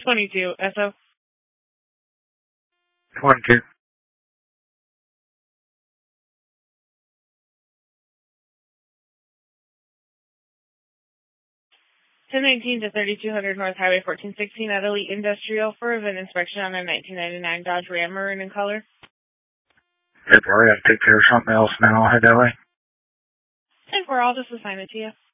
22, SO. 22. 1019 to 3200 North Highway 1416 at Elite Industrial for event inspection on a 1999 Dodge Ram maroon in color. Yep, I gotta take care of something else now. I'll head that way. 10-4, I'll just assign it to you.